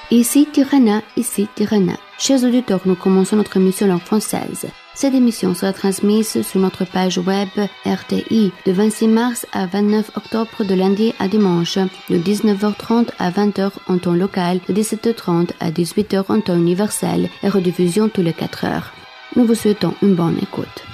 Ici Tirana, ici Tirana. Chers auditeurs, nous commençons notre émission en langue française. Cette émission sera transmise sur notre page web RTI de 26 mars à 29 octobre de lundi à dimanche, de 19h30 à 20h en temps local, de 17h30 à 18h en temps universel et rediffusion tous les 4 heures. Nous vous souhaitons une bonne écoute.